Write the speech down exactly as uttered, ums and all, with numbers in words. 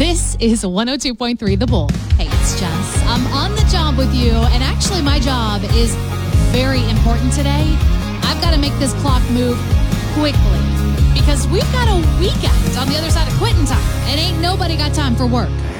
This is one oh two point three The Bull. Hey, it's Jess. I'm on the job with you, and actually my job is very important today. I've got to make this clock move quickly because we've got a weekend on the other side of quitting time, and ain't nobody got time for work.